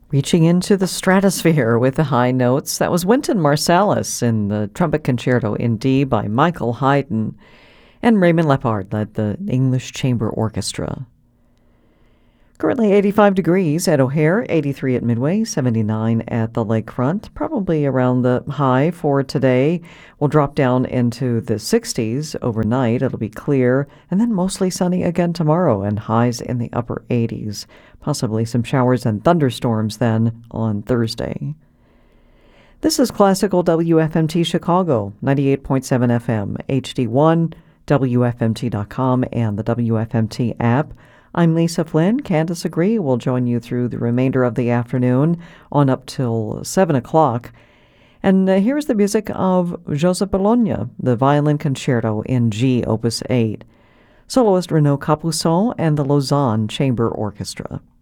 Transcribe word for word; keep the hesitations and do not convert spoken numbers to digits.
Reaching into the stratosphere with the high notes, that was Wynton Marsalis in the Trumpet Concerto in D by Michael Haydn, and Raymond Lepard led the English Chamber Orchestra. Currently eighty-five degrees at O'Hare, eighty-three at Midway, seventy-nine at the lakefront. Probably around the high for today. We'll drop down into the sixties overnight. It'll be clear, and then mostly sunny again tomorrow, and highs in the upper eighties. Possibly some showers and thunderstorms then on Thursday. This is Classical W F M T Chicago, ninety-eight point seven F M, H D one, W F M T dot com, and the W F M T app. I'm Lisa Flynn. Candace Agree will join you through the remainder of the afternoon on up till seven o'clock. And uh, here's the music of Joseph Bologna, the Violin Concerto in G, Opus eight. Soloist Renaud Capuçon and the Lausanne Chamber Orchestra.